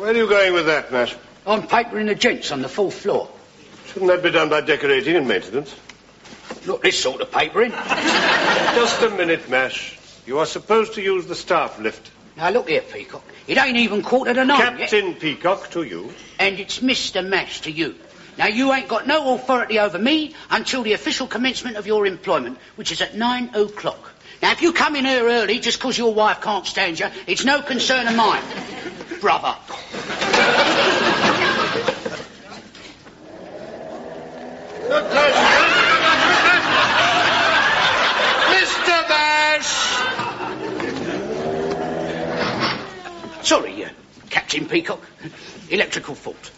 Where are you going with that, Mash? I'm papering the gents on the 4th floor. Shouldn't that be done by decorating and maintenance? Not this sort of papering. Just a minute, Mash. You are supposed to use the staff lift. Now, look here, Peacock. It ain't even 8:45 yet. Captain Peacock to you. And it's Mr. Mash to you. Now, you ain't got no authority over me until the official commencement of your employment, which is at 9 o'clock. Now, if you come in here early just 'cause your wife can't stand you, it's no concern of mine. Brother. Mr. Mash! Sorry, Captain Peacock. Electrical fault.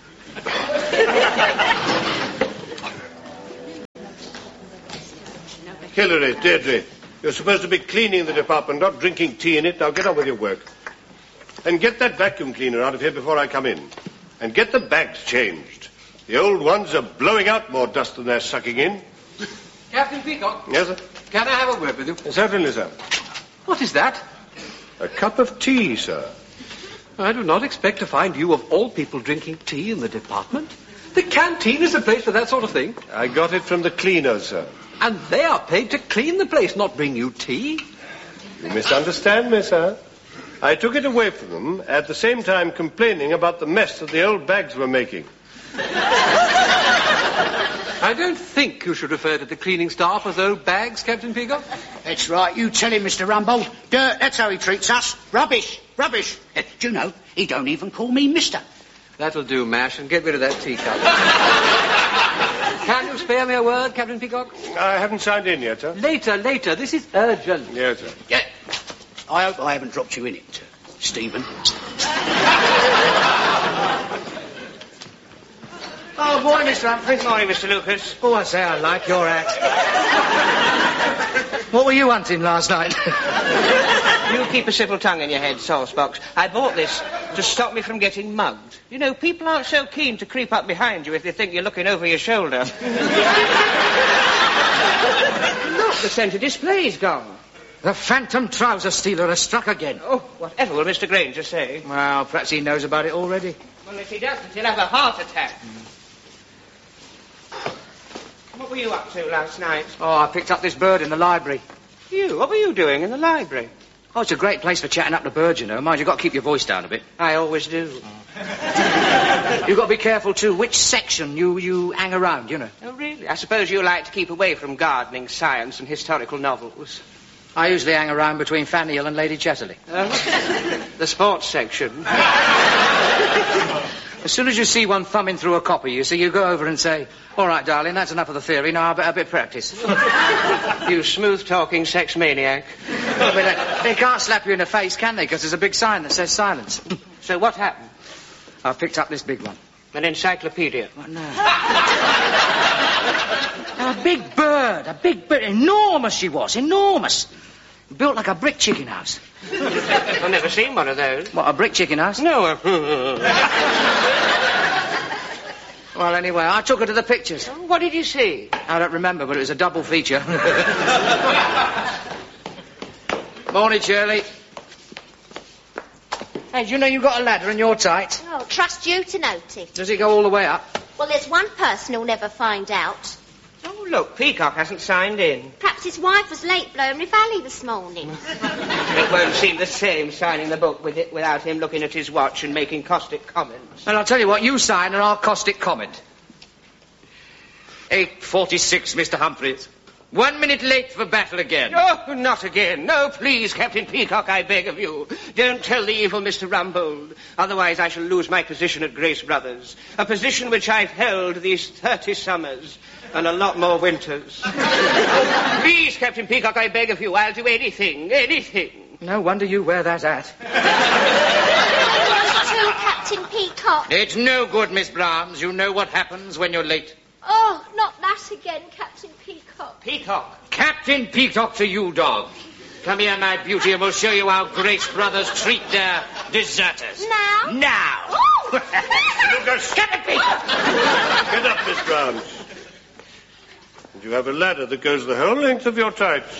Hilary, Deirdre, you're supposed to be cleaning the department, not drinking tea in it. Now get on with your work. And get that vacuum cleaner out of here before I come in. And get the bags changed. The old ones are blowing out more dust than they're sucking in. Captain Peacock? Yes, sir? Can I have a word with you? Certainly, sir. What is that? A cup of tea, sir. I do not expect to find you, of all people, drinking tea in the department. The canteen is the place for that sort of thing. I got it from the cleaners, sir. And they are paid to clean the place, not bring you tea. You misunderstand me, sir. I took it away from them, at the same time complaining about the mess that the old bags were making. I don't think you should refer to the cleaning staff as old bags, Captain Peacock. That's right. You tell him, Mr. Rumbold. Dirt, that's how he treats us. Rubbish. Rubbish. Do you know, he don't even call me mister. That'll do, Mash, and get rid of that teacup. Can you spare me a word, Captain Peacock? I haven't signed in yet, sir. Later. This is urgent. Yes, sir. Yeah. I hope I haven't dropped you in it, Stephen. Oh, morning, Mr. Humphries. Morning, Mr. Lucas. Oh, I say I like your hat. What were you hunting last night? You keep a civil tongue in your head, Saucebox. I bought this to stop me from getting mugged. You know, people aren't so keen to creep up behind you if they think you're looking over your shoulder. Look, the centre display's gone. The phantom trouser stealer has struck again. Oh, whatever will Mr. Granger say? Well, perhaps he knows about it already. Well, if he doesn't, he'll have a heart attack. What were you up to last night? Oh, I picked up this bird in the library. You? What were you doing in the library? Oh, it's a great place for chatting up the birds, you know. Mind, you've got to keep your voice down a bit. I always do. You've got to be careful, too, which section you hang around, you know. Oh, really? I suppose you like to keep away from gardening, science, and historical novels. I usually hang around between Fanny Hill and Lady Chatterley. The sports section. As soon as you see one thumbing through a copy, you see, you go over and say, all right, darling, that's enough of the theory. Now, a bit of practice. You smooth-talking sex maniac. I mean, they can't slap you in the face, can they? Because there's a big sign that says silence. So what happened? I picked up this big one. An encyclopedia. What now? A big bird. Enormous she was, enormous. Built like a brick chicken house. I've never seen one of those. What, a brick chicken house? No. Well, anyway, I took her to the pictures. What did you see? I don't remember, but it was a double feature. Morning, Shirley. Hey, do you know you've got a ladder and you're tight? Oh, trust you to notice. Does it go all the way up? Well, there's one person who'll never find out. Oh, look, Peacock hasn't signed in. Perhaps his wife was late blowing Rivali this morning. It won't seem the same signing the book with it without him looking at his watch and making caustic comments. Well, I'll tell you what, you sign and I'll caustic comment. 8:46, Mr. Humphries. 1 minute late for battle again. Oh, not again. No, please, Captain Peacock, I beg of you. Don't tell the evil Mr. Rumbold. Otherwise I shall lose my position at Grace Brothers. A position which I've held these 30 summers and a lot more winters. Please, Captain Peacock, I beg of you. I'll do anything. No wonder you wear that hat. It's true, Captain Peacock. It's no good, Miss Brahms. You know what happens when you're late. Oh, not that again, Captain Peacock. Peacock. Captain Peacock to you, dog. Come here, my beauty, and we'll show you how Grace Brothers treat their deserters. Now? Oh! Lucas! Captain Peacock! Get up, Miss Brown. And you have a ladder that goes the whole length of your tights.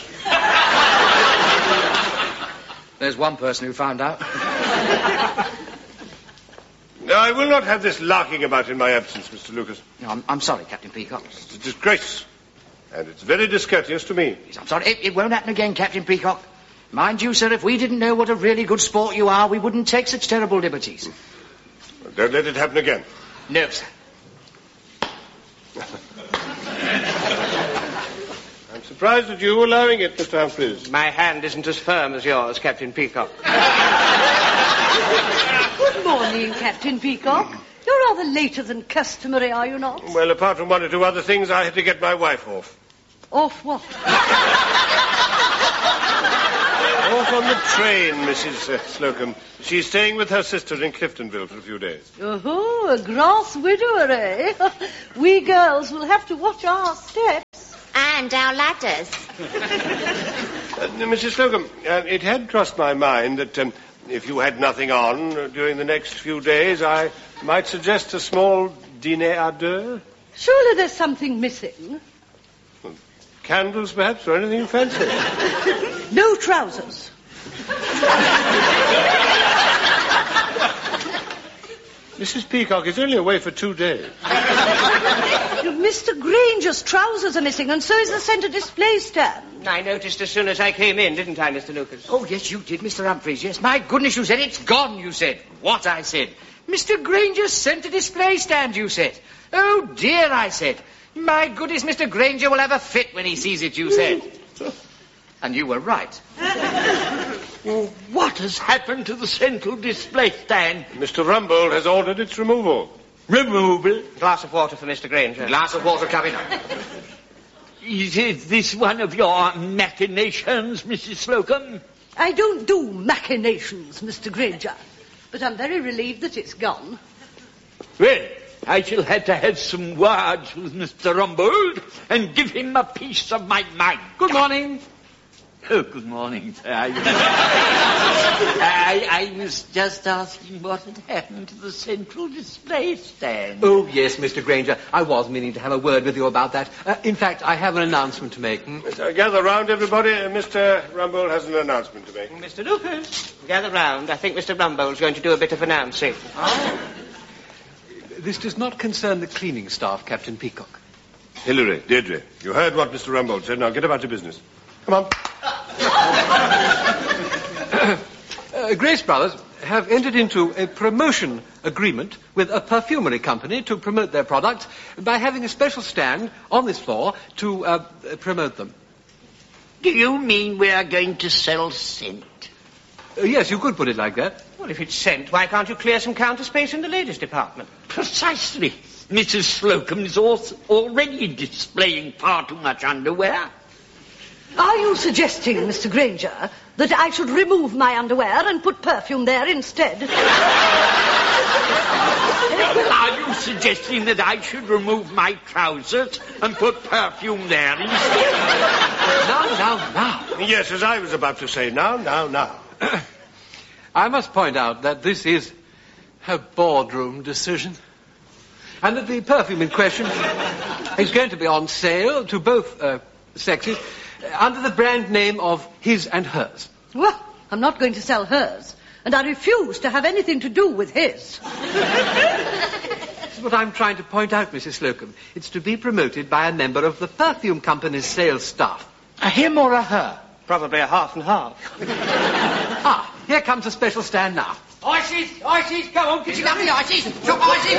There's one person who found out. I will not have this larking about in my absence, Mr. Lucas. No, I'm sorry, Captain Peacock. It's a disgrace. And it's very discourteous to me. Yes, I'm sorry. It won't happen again, Captain Peacock. Mind you, sir, if we didn't know what a really good sport you are, we wouldn't take such terrible liberties. Well, don't let it happen again. No, sir. I'm surprised at you allowing it, Mr. Humphreys. My hand isn't as firm as yours, Captain Peacock. Good morning, Captain Peacock. You're rather later than customary, are you not? Well, apart from one or two other things, I had to get my wife off. Off what? Off on the train, Mrs. Slocum. She's staying with her sister in Cliftonville for a few days. Oh, a grass widower, eh? We girls will have to watch our steps. And our ladders. Mrs. Slocum, it had crossed my mind that if you had nothing on during the next few days, I might suggest a small dîner à deux. Surely there's something missing. Candles, perhaps, or anything you fancy. No trousers. Mrs. Peacock is only away for 2 days. Mr. Granger's trousers are missing, and so is the centre display stand. I noticed as soon as I came in, didn't I, Mr. Lucas? Oh, yes, you did, Mr. Humphreys. Yes, my goodness, you said it's gone, you said. What, I said. Mr. Granger's centre display stand, you said. Oh, dear, I said. My goodness, Mr. Granger will have a fit when he sees it, you said. And you were right. Well, what has happened to the central display stand? Mr. Rumbold has ordered its removal. Removal? Glass of water for Mr. Granger. Glass of water coming up. Is this one of your machinations, Mrs. Slocum? I don't do machinations, Mr. Granger, but I'm very relieved that it's gone. Well, I shall have to have some words with Mr. Rumbold and give him a piece of my mind. Good morning. Oh, good morning, sir. I was just asking what had happened to the central display stand. Oh, yes, Mr. Granger. I was meaning to have a word with you about that. In fact, I have an announcement to make. Gather round, everybody. Mr. Rumbold has an announcement to make. Mr. Lucas, gather round. I think Mr. Rumbold's going to do a bit of announcing. Oh. This does not concern the cleaning staff, Captain Peacock. Hilary, Deirdre, you heard what Mr. Rumbold said. Now get about your business. Come on. Grace Brothers have entered into a promotion agreement with a perfumery company to promote their products by having a special stand on this floor to promote them. Do you mean we are going to sell scent? Yes, you could put it like that. Well, if it's scent, why can't you clear some counter space in the ladies' department? Precisely. Mrs. Slocum is already displaying far too much underwear. Are you suggesting, Mr. Granger, that I should remove my underwear and put perfume there instead? Well, are you suggesting that I should remove my trousers and put perfume there instead? Now. Yes, as I was about to say, now. I must point out that this is a boardroom decision, and that the perfume in question is going to be on sale to both sexes under the brand name of His and Hers. Well, I'm not going to sell hers, and I refuse to have anything to do with his. This is what I'm trying to point out, Mrs. Slocum. It's to be promoted by a member of the perfume company's sales staff. A him or a her? Probably a half and half. Here comes a special stand now. Ices, go on, get your lovely ices. Drop ices.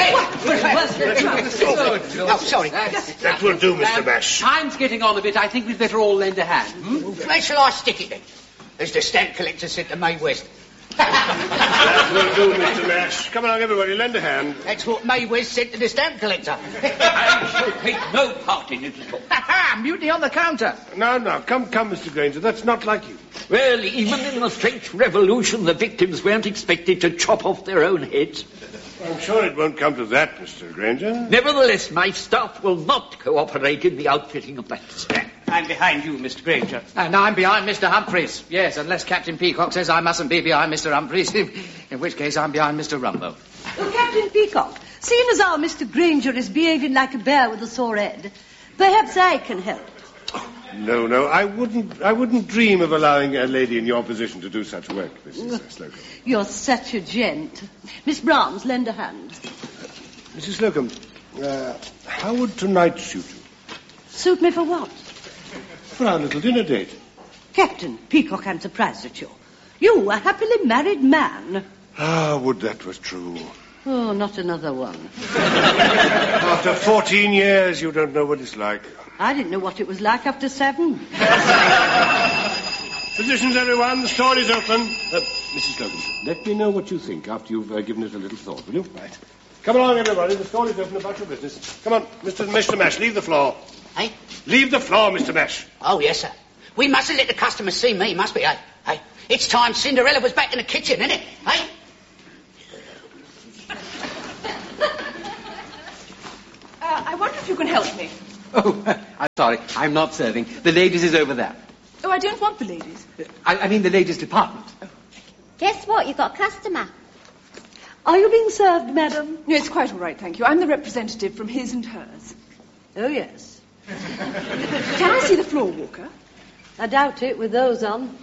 Oh, sorry. That will do, Mr. Mash. Time's getting on a bit. I think we'd better all lend a hand. Where shall I stick it then? As the stamp collector said to Mae West. That will do, Mr. Mash. Come along, everybody, lend a hand. That's what Mae West said to the stamp collector. I shall take no part in it at all. Mutiny on the counter. No, come, Mr. Granger. That's not like you. Well, even in the French Revolution, the victims weren't expected to chop off their own heads. I'm sure it won't come to that, Mr. Granger. Nevertheless, my staff will not cooperate in the outfitting of that stand. I'm behind you, Mr. Granger. And I'm behind Mr. Humphreys. Yes, unless Captain Peacock says I mustn't be behind Mr. Humphreys, in which case I'm behind Mr. Rumbold. Oh, Captain Peacock, seeing as our Mr. Granger is behaving like a bear with a sore head, perhaps I can help. No, I wouldn't dream of allowing a lady in your position to do such work, Mrs. Slocum. You're such a gent. Miss Brahms, lend a hand. Mrs. Slocum, how would tonight suit you? Suit me for what? For our little dinner date. Captain Peacock, I'm surprised at you. You, a happily married man. Ah, would that was true. Oh, not another one. After 14 years, you don't know what it's like. I didn't know what it was like after 7. Physicians, everyone, the store is open. Mrs. Slocum, let me know what you think after you've given it a little thought, will you? Right. Come along, everybody. The store is open about your business. Come on, Mr. Mash, leave the floor. Hey? Leave the floor, Mr. Mash. Oh, yes, sir. We mustn't let the customers see me, must we, eh? Hey, it's time Cinderella was back in the kitchen, isn't it? Hey? I wonder if you can help me. Oh, I'm sorry. I'm not serving. The ladies is over there. Oh, I don't want the ladies. I mean the ladies' department. Guess what? You've got a customer. Are you being served, madam? No, it's quite all right, thank you. I'm the representative from his and hers. Oh, yes. Can I see the floor walker? I doubt it with those on.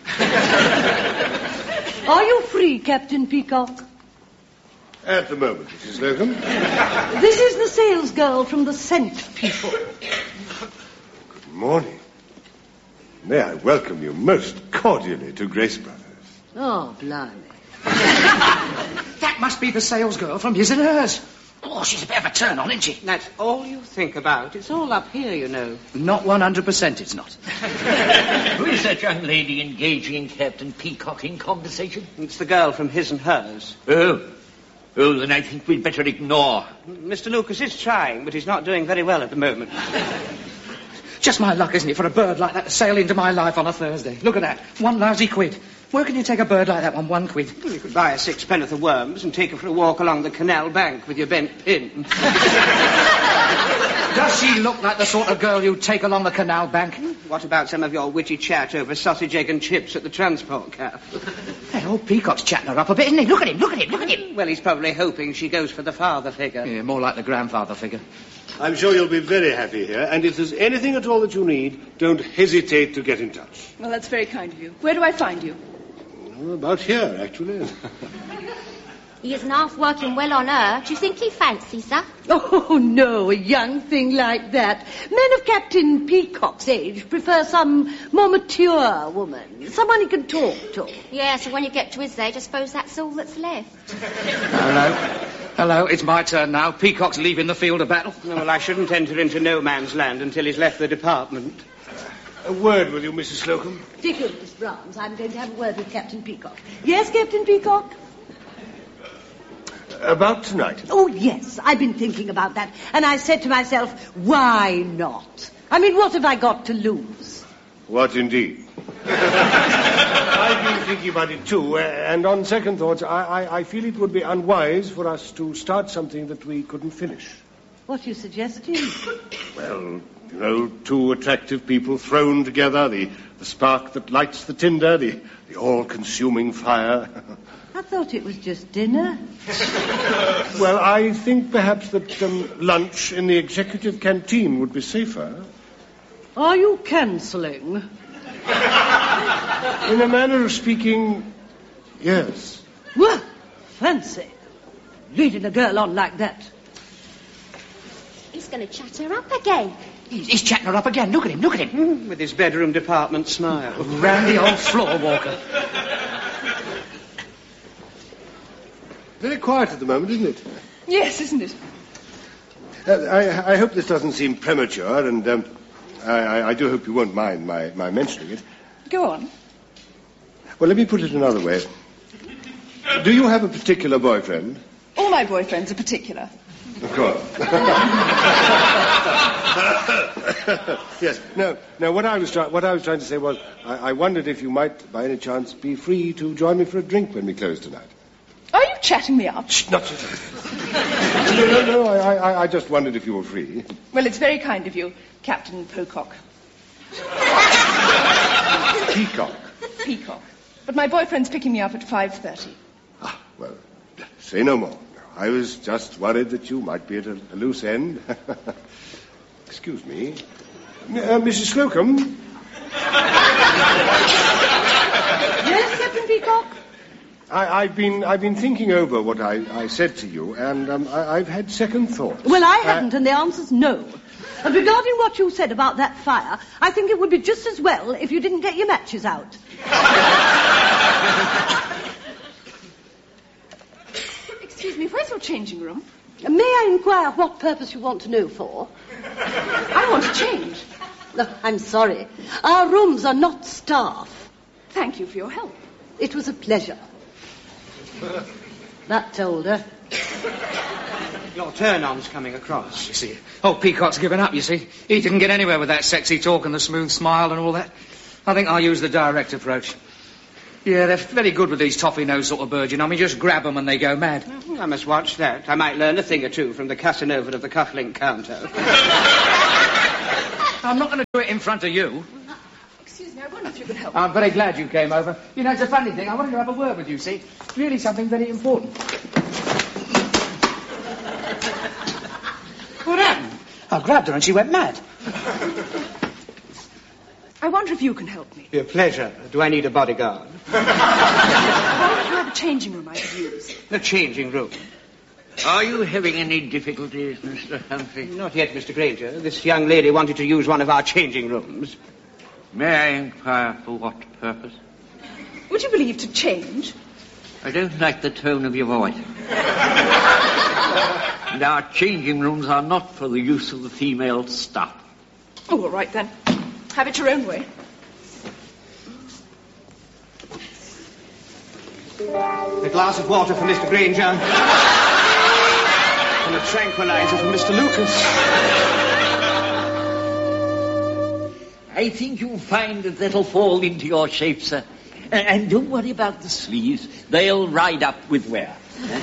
Are you free, Captain Peacock? At the moment, Mrs. Slocum. This is the sales girl from the Scent People. Good morning. May I welcome you most cordially to Grace Brothers. Oh, blimey. That must be the salesgirl from his and hers. Oh, she's a bit of a turn on, isn't she? That's all you think about. It's all up here, you know. Not 100%, it's not. Who is that young lady engaging Captain Peacock in conversation? It's the girl from his and hers. Oh, then I think we'd better ignore. Mr. Lucas is trying, but he's not doing very well at the moment. Just my luck, isn't it, for a bird like that to sail into my life on a Thursday? Look at that. 1 lousy quid. Where can you take a bird like that on 1 quid? Well, you could buy a 6penn'orth of worms and take her for a walk along the canal bank with your bent pin. Does she look like the sort of girl you'd take along the canal bank? What about some of your witty chat over sausage, egg and chips at the transport caf? Hey, old Peacock's chatting her up a bit, isn't he? Look at him. Well, he's probably hoping she goes for the father figure. Yeah, more like the grandfather figure. I'm sure you'll be very happy here, and if there's anything at all that you need, don't hesitate to get in touch. Well, that's very kind of you. Where do I find you? Well, about here, actually. He isn't half working well on her. Do you think he fancies her? Oh, no, a young thing like that. Men of Captain Peacock's age prefer some more mature woman, someone he can talk to. Yeah, so when you get to his age, I suppose that's all that's left. Hello, it's my turn now. Peacock's leaving the field of battle. Well, I shouldn't enter into no man's land until he's left the department. A word with you, Mrs. Slocum. Particularly, Miss Brahms, I'm going to have a word with Captain Peacock. Yes, Captain Peacock? About tonight. Oh, yes, I've been thinking about that. And I said to myself, why not? I mean, what have I got to lose? What indeed? I've been thinking about it too, and on second thoughts, I feel it would be unwise for us to start something that we couldn't finish. What are you suggesting? Well, you know, 2 attractive people thrown together, the spark that lights the tinder, the all-consuming fire. I thought it was just dinner. Well, I think perhaps that lunch in the executive canteen would be safer. Are you cancelling? In a manner of speaking, yes. Well, fancy. Leading a girl on like that. He's going to chat her up again. He's chatting her up again. Look at him. With his bedroom department smile. Randy old floor walker. Very quiet at the moment, isn't it? Yes, isn't it? I hope this doesn't seem premature, and I do hope you won't mind my mentioning it. Go on. Well, let me put it another way. Do you have a particular boyfriend? All my boyfriends are particular. Of course. Yes. No. What I was trying to say was, I wondered if you might, by any chance, be free to join me for a drink when we close tonight. Are you chatting me up? Shh, not No. I just wondered if you were free. Well, it's very kind of you, Captain Pocock. Peacock. Peacock. But my boyfriend's picking me up at 5:30. Ah, well, say no more. I was just worried that you might be at a loose end. Excuse me. Mrs. Slocum, Yes, Captain Peacock? I've been thinking over what I said to you, and I've had second thoughts. Well, I haven't, and the answer's no. And regarding what you said about that fire, I think it would be just as well if you didn't get your matches out. Excuse me, where's your changing room? May I inquire what purpose you want to know for? I want to change. No, I'm sorry. Our rooms are not staff. Thank you for your help. It was a pleasure. That told her. Your turn-on's coming across. You see, old Peacock's given up, you see. He didn't get anywhere with that sexy talk and the smooth smile and all that. I think I'll use the direct approach. Yeah, they're very good with these toffee-nosed sort of birds, you know. I mean, just grab them and they go mad. I must watch that. I might learn a thing or two from the Casanova of the cufflink counter. I'm not going to do it in front of you. Excuse me, I wonder if you could help. I'm very glad you came over. You know, it's a funny thing. I wanted to have a word with you, see. It's really something very important. What happened? I grabbed her and she went mad. I wonder if you can help me. Be a pleasure. Do I need a bodyguard? I wonder if you have a changing room I could use. The changing room. Are you having any difficulties, Mr. Humphrey? Not yet, Mr. Granger. This young lady wanted to use one of our changing rooms. May I inquire for what purpose? Would you believe to change? I don't like the tone of your voice. And our changing rooms are not for the use of the female staff. Oh, all right then. Have it your own way. A glass of water for Mr. Granger. And a tranquilizer for Mr. Lucas. I think you'll find that that'll fall into your shape, sir. And don't worry about the sleeves. They'll ride up with wear.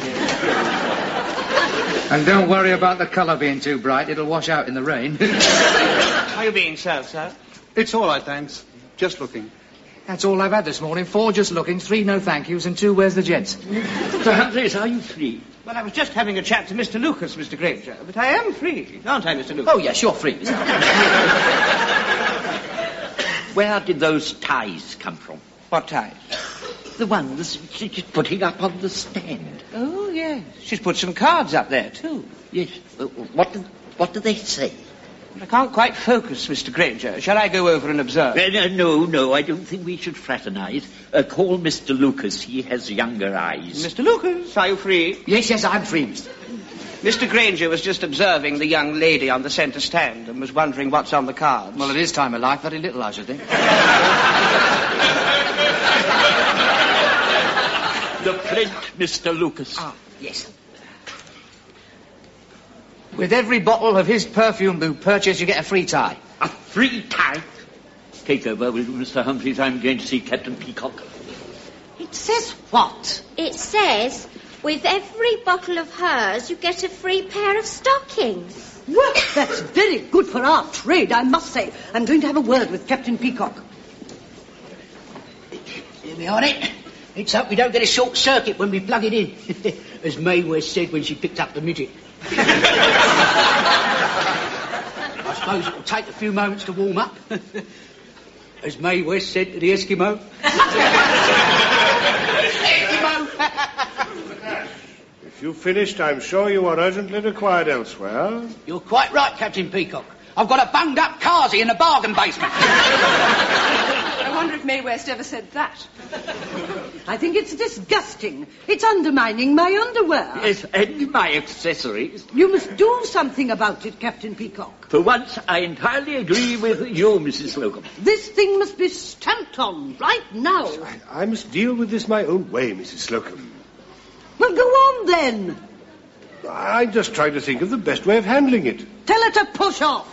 And don't worry about the colour being too bright. It'll wash out in the rain. How are you being served, sir? It's all right, thanks. Just looking. That's all I've had this morning. 4 just looking, 3 no thank yous, and 2 where's the gents? Sir Humphreys, are you free? Well, I was just having a chat to Mr. Lucas, Mr. Granger. But I am free, aren't I, Mr. Lucas? Oh, yes, you're free. Where did those ties come from? What ties? The ones she's putting up on the stand. Oh, yes. She's put some cards up there, too. Yes. What do they say? I can't quite focus, Mr. Granger. Shall I go over and observe? No, I don't think we should fraternize. Call Mr. Lucas. He has younger eyes. Mr. Lucas, are you free? Yes, I'm free, Mr. Mr. Granger was just observing the young lady on the centre stand and was wondering what's on the cards. Well, at his time of life, very little, I should think. The print, Mr. Lucas. Ah, yes. With every bottle of his perfume you purchase, you get a free tie. A free tie? Take over, will you, Mr. Humphreys? I'm going to see Captain Peacock. It says what? It says, with every bottle of hers, you get a free pair of stockings. Well, that's very good for our trade, I must say. I'm going to have a word with Captain Peacock. Here we are, it. Let's hope we don't get a short circuit when we plug it in. As Mae West said when she picked up the midget. I suppose it'll take a few moments to warm up. As Mae West said to the Eskimo. If you've finished, I'm sure you are urgently required elsewhere. You're quite right, Captain Peacock. I've got a bunged-up Kazi in the bargain basement. I wonder if Mae West ever said that. I think it's disgusting. It's undermining my underwear. Yes, and my accessories. You must do something about it, Captain Peacock. For once, I entirely agree with you, Mrs. Slocum. This thing must be stamped on right now. I must deal with this my own way, Mrs. Slocum. Well, go on, then. I'm just trying to think of the best way of handling it. Tell her to push off.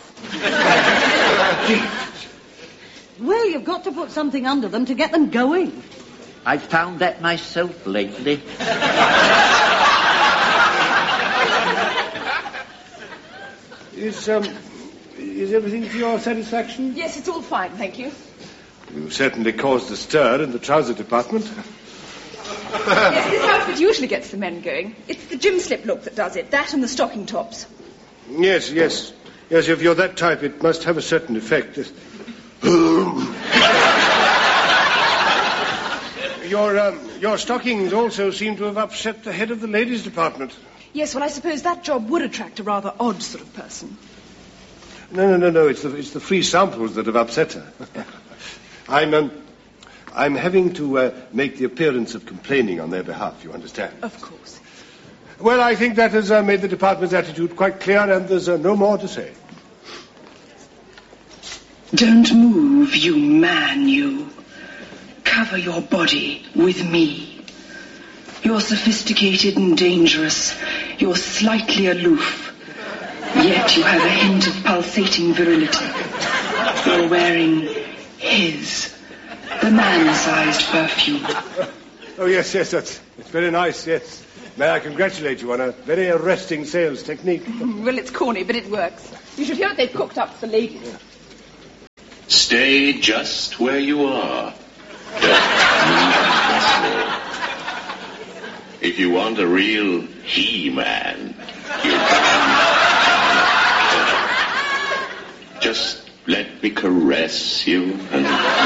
Well, you've got to put something under them to get them going. I've found that myself lately. Is everything to your satisfaction? Yes, it's all fine, thank you. You certainly caused a stir in the trouser department. Yes, this outfit usually gets the men going. It's the gym slip look that does it, that and the stocking tops. Yes, if you're that type, it must have a certain effect. Your stockings also seem to have upset the head of the ladies' department. Yes, well, I suppose that job would attract a rather odd sort of person. No. It's the free samples that have upset her. I'm having to make the appearance of complaining on their behalf, you understand? Of course. Well, I think that has made the department's attitude quite clear, and there's no more to say. Don't move, you man, you. Cover your body with me. You're sophisticated and dangerous. You're slightly aloof. Yet you have a hint of pulsating virility. You're wearing his, the man-sized perfume. Oh, yes, it's very nice, yes. May I congratulate you on a very arresting sales technique? Well, it's corny, but it works. You should hear what they've cooked up for the ladies. Stay just where you are. Don't move. If you want a real he-man, you'll find. Just let me caress you and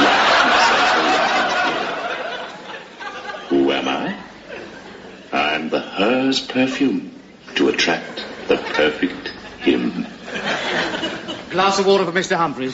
wrap myself around you. Who am I? I'm the hers perfume to attract the perfect him. Glass of water for Mr. Humphreys.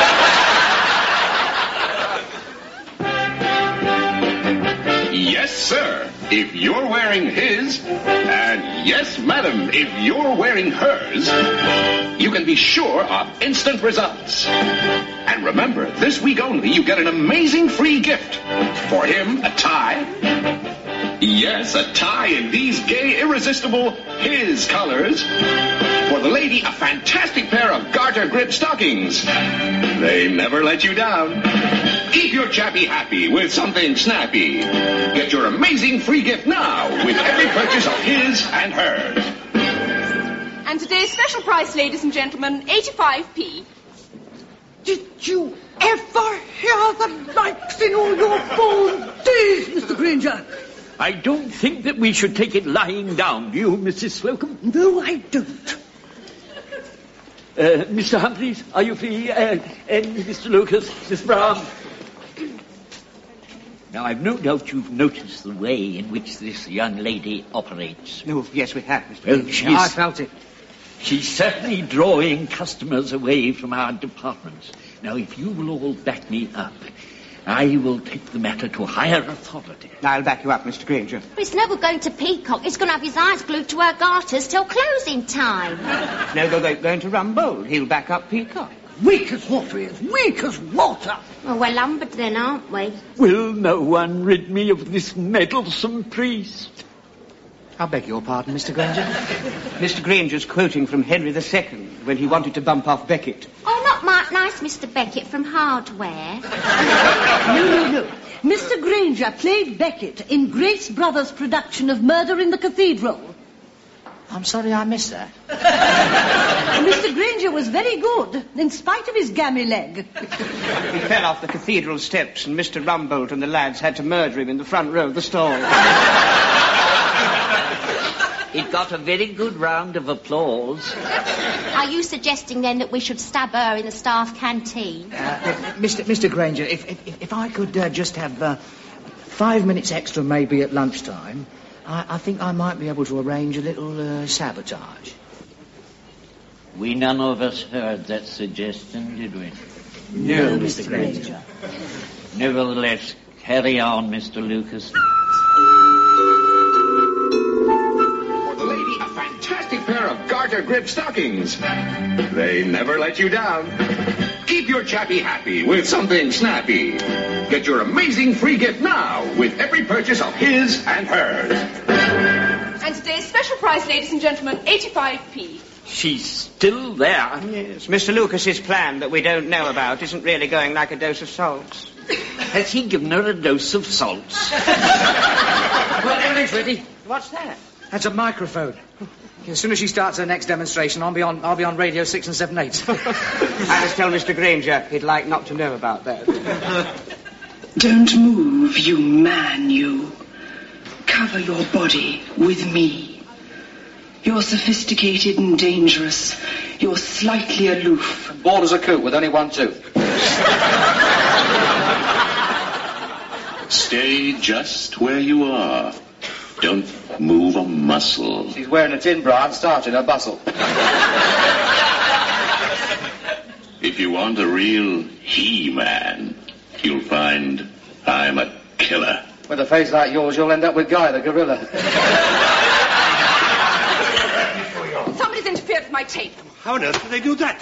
Yes, sir, if you're wearing his, and yes, madam, if you're wearing hers, you can be sure of instant results. And remember, this week only, you get an amazing free gift. For him, a tie. Yes, a tie in these gay, irresistible his colors. For the lady, a fantastic pair of garter grip stockings. They never let you down. Keep your chappy happy with something snappy. Get your amazing free gift now with every purchase of his and hers. And today's special price, ladies and gentlemen, 85p. Did you ever hear the likes in all your born days, Mr. Granger? I don't think that we should take it lying down, do you, Mrs. Slocum? No, I don't. Mr. Humphreys, are you free? And Mr. Lucas, Miss Brown. Now, I've no doubt you've noticed the way in which this young lady operates. Oh, yes, we have, Mr. Well, I felt it. She's certainly drawing customers away from our departments. Now, if you will all back me up, I will take the matter to higher authority. I'll back you up, Mr. Granger. It's never going to Peacock. He's going to have his eyes glued to her garters till closing time. No, they're going to Rumbold. He'll back up Peacock. Weak as water is. Weak as water. Well, we're lumbered then, aren't we? Will no one rid me of this meddlesome priest? I beg your pardon, Mr. Granger. Mr. Granger's quoting from Henry II when he wanted to bump off Beckett. Oh, not nice Mr. Beckett from Hardware. No. Mr. Granger played Beckett in Grace Brothers' production of Murder in the Cathedral. I'm sorry I missed that. Mr. Granger was very good, in spite of his gammy leg. He fell off the cathedral steps, and Mr. Rumbold and the lads had to murder him in the front row of the stall. It got a very good round of applause. Are you suggesting, then, that we should stab her in the staff canteen? Mr. Granger, if I could just have 5 minutes extra maybe at lunchtime, I think I might be able to arrange a little sabotage. We none of us heard that suggestion, did we? No, Mr. Granger. Nevertheless, carry on, Mr. Lucas. Pair of garter grip stockings. They never let you down. Keep your chappy happy with something snappy. Get your amazing free gift now with every purchase of his and hers. And today's special price, ladies and gentlemen, 85p. She's still there. Yes, Mr. Lucas's plan that we don't know about isn't really going like a dose of salts. Has he given her a dose of salts? Well, everything's ready. What's that? That's a microphone. As soon as she starts her next demonstration, I'll be on Radio 6 and 7/8. I must tell Mr. Granger he'd like not to know about that. Don't move, you man, you. Cover your body with me. You're sophisticated and dangerous. You're slightly aloof. Bald as a coot with only one tooth. Stay just where you are. Don't move a muscle. She's wearing a tin bra and starting a bustle. If you want a real He-Man, you'll find I'm a killer. With a face like yours, you'll end up with Guy the gorilla. Somebody's interfered with my tape. How on earth did they do that?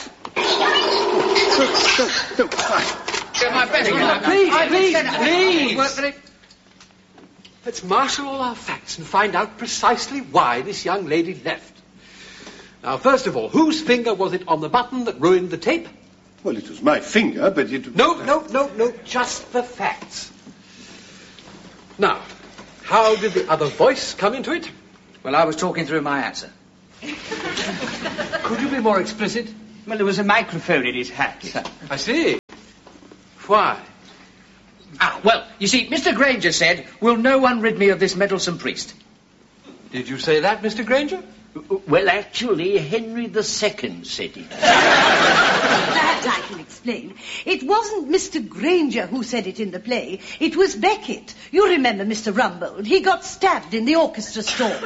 Please. Let's marshal all our facts and find out precisely why this young lady left. Now, first of all, whose finger was it on the button that ruined the tape? Well, it was my finger, but it... No, just the facts. Now, how did the other voice come into it? Well, I was talking through my answer. Could you be more explicit? Well, there was a microphone in his hat. I see. Why? Well, you see, Mr. Granger said, will no one rid me of this meddlesome priest? Did you say that, Mr. Granger? Well, actually, Henry II said it. That I can explain. It wasn't Mr. Granger who said it in the play. It was Beckett. You remember Mr. Rumbold. He got stabbed in the orchestra stalls.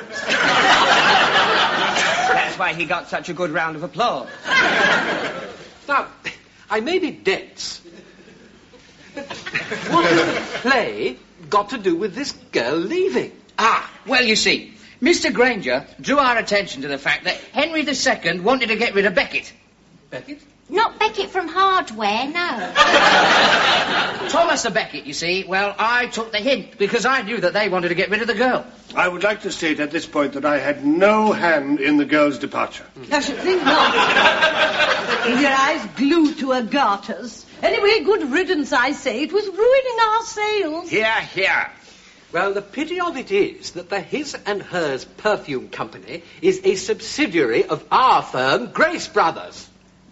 That's why he got such a good round of applause. Now, I may be dense. What has the play got to do with this girl leaving? Well, you see, Mr. Granger drew our attention to the fact that Henry II wanted to get rid of Beckett. Beckett? Not Beckett from Hardware, no. Thomas the Beckett, you see. Well, I took the hint because I knew that they wanted to get rid of the girl. I would like to state at this point that I had no hand in the girl's departure. I should think not. With your eyes glued to her garters. Anyway, good riddance, I say. It was ruining our sales. Here. Well, the pity of it is that the His and Hers Perfume Company is a subsidiary of our firm, Grace Brothers.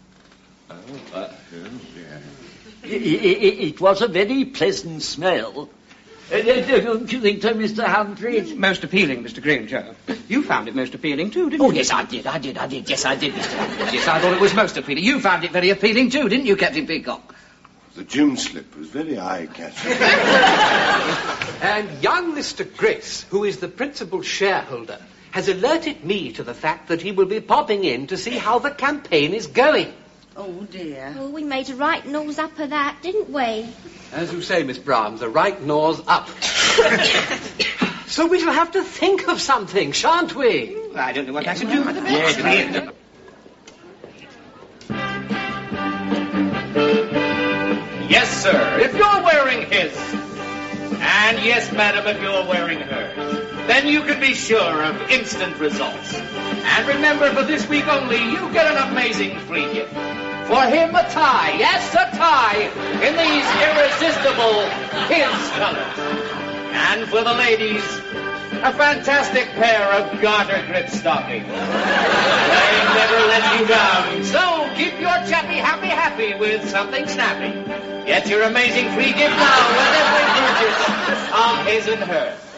It was a very pleasant smell. Don't you think so, Mr. Humphrey? It's most appealing, Mr. Granger. You found it most appealing, too, didn't you? Oh, yes, I did. Yes, I did, Mr. Humphrey. Yes, I thought it was most appealing. You found it very appealing, too, didn't you, Captain Peacock? The gym slip was very eye-catching. And young Mr. Grace, who is the principal shareholder, has alerted me to the fact that he will be popping in to see how the campaign is going. Oh, dear. Oh, we made a right nose up of that, didn't we? As you say, Miss Brahms, a right nose up. So we shall have to think of something, shan't we? I don't know what I should do with it. Yes, sir, if you're wearing his. And yes, madam, if you're wearing hers. Then you can be sure of instant results. And remember, for this week only, you get an amazing free gift. For him, a tie. Yes, a tie. In these irresistible his colors. And for the ladies, a fantastic pair of garter grip stockings. They never let you down. So keep your chappy happy with something snappy. Get your amazing free gift now with every purchase of his and hers.